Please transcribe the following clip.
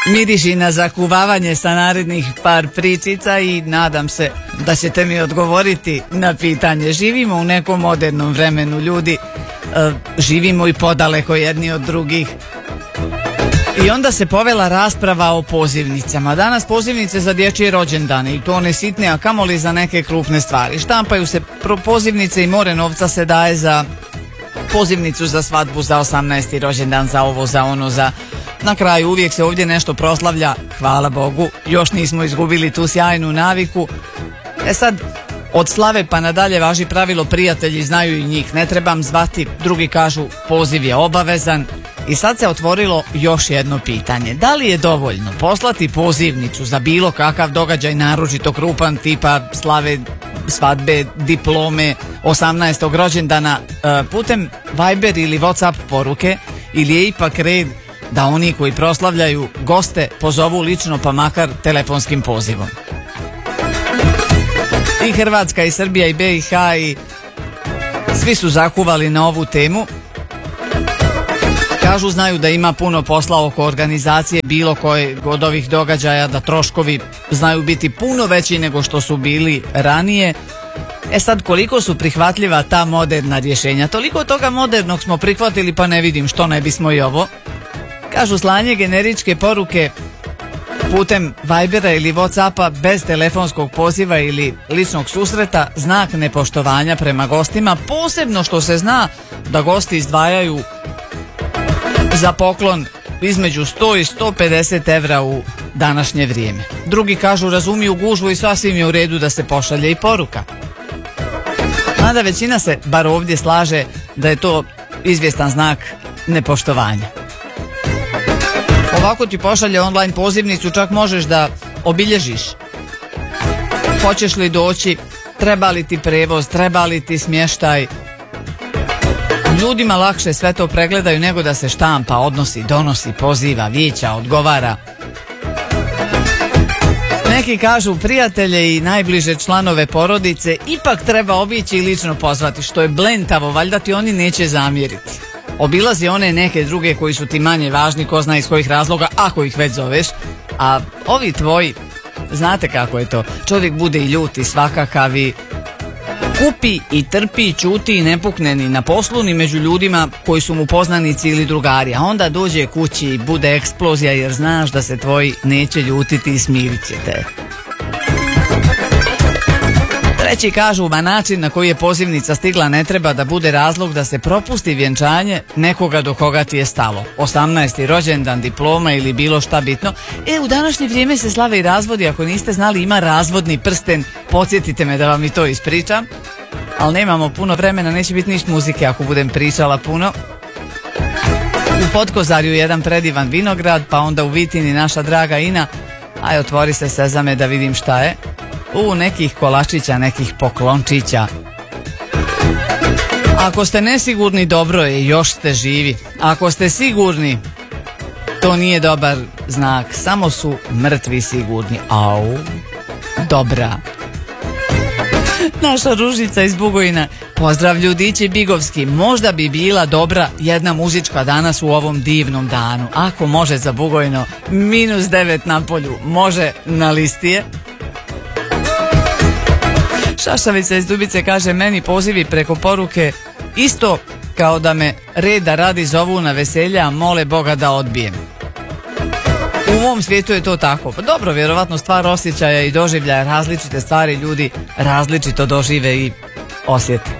miriši na zakuvavanje sa narednih par pričica i nadam se da ćete mi odgovoriti na pitanje. Živimo u nekom modernom vremenu, ljudi, živimo i podaleko jedni od drugih. I onda se povela rasprava o pozivnicama. Danas pozivnice za dječje rođendane, i to ne sitne, a kamoli za neke krupne stvari. Štampaju se pozivnice i more novca se daje za pozivnicu za svadbu, za 18. rođendan, za ovo, za ono, za... Na kraju uvijek se ovdje nešto proslavlja, hvala Bogu, još nismo izgubili tu sjajnu naviku. Sad, od slave pa nadalje važi pravilo prijatelji znaju i njih ne trebam zvati, drugi kažu poziv je obavezan. I sad se otvorilo još jedno pitanje. Da li je dovoljno poslati pozivnicu za bilo kakav događaj, naročito krupan, tipa slave, svadbe, diplome, 18. rođendana, putem Viber ili WhatsApp poruke, ili je ipak red da oni koji proslavljaju goste pozovu lično pa makar telefonskim pozivom? I Hrvatska i Srbija i BiH i svi su zakuvali na ovu temu. Kažu znaju da ima puno posla oko organizacije bilo koje od ovih događaja, da troškovi znaju biti puno veći nego što su bili ranije. Sad, koliko su prihvatljiva ta moderna rješenja? Toliko toga modernog smo prihvatili pa ne vidim što ne bismo i ovo. Kažu slanje generičke poruke putem Vibera ili WhatsAppa bez telefonskog poziva ili ličnog susreta znak nepoštovanja prema gostima, posebno što se zna da gosti izdvajaju za poklon između 100 i 150 evra u današnje vrijeme. Drugi kažu razumiju gužvu i sasvim je u redu da se pošalje i poruka. Mada većina se, bar ovdje, slaže da je to izvjestan znak nepoštovanja. Ovako ti pošalje online pozivnicu, čak možeš da obilježiš. Hoćeš li doći, treba li ti prevoz, treba li ti smještaj. Ljudima lakše sve to pregledaju nego da se štampa, odnosi, donosi, poziva, vijeća, odgovara. Neki kažu prijatelje i najbliže članove porodice ipak treba obići i lično pozvati, što je blentavo, valjda ti oni neće zamjeriti. Obilazi one neke druge koji su ti manje važni, ko zna iz kojih razloga, ako ih već zoveš, a ovi tvoji, znate kako je to, čovjek bude i ljut i svakakav i kupi i trpi i čuti i ne pukne ni na poslu ni među ljudima koji su mu poznanici ili drugari, a onda dođe kući i bude eksplozija jer znaš da se tvoji neće ljutiti i smirit će te. Treći kažu, ma način na koji je pozivnica stigla ne treba da bude razlog da se propusti vjenčanje nekoga do koga ti je stalo. 18. rođendan, diploma ili bilo šta bitno. U današnje vrijeme se slave i razvodi, ako niste znali ima razvodni prsten, podsjetite me da vam i to ispričam. Ali nemamo puno vremena, neće biti ništa muzike ako budem pričala puno. U Podkozarju jedan predivan vinograd, pa onda u Vitini naša draga Ina. Aj, otvori se sezame da vidim šta je. Nekih kolačića, nekih poklončića. Ako ste nesigurni, dobro je, još ste živi. Ako ste sigurni, to nije dobar znak. Samo su mrtvi sigurni. Au, dobra. Naša Ružica iz Bugojna. Pozdrav ljudići bigovski. Možda bi bila dobra jedna muzička danas u ovom divnom danu. Ako može za Bugojno, -9 na polju. Može na listi je. Šašavica iz Dubice kaže, meni pozivi preko poruke isto kao da me reda radi zovu na veselja, a mole Boga da odbijem. U mom svijetu je to tako. Pa dobro, vjerovatno stvar osjećaja i doživljaja, različite stvari ljudi različito dožive i osjete.